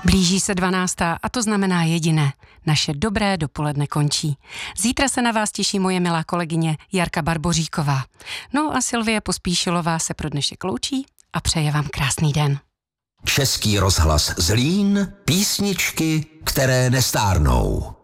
Blíží se 12. a to znamená jediné. Naše dobré dopoledne končí. Zítra se na vás těší moje milá kolegyně Jarka Barboříková. No a Silvie Pospíšilová se pro dnešek loučí a přeje vám krásný den. Český rozhlas Zlín, písničky, které nestárnou.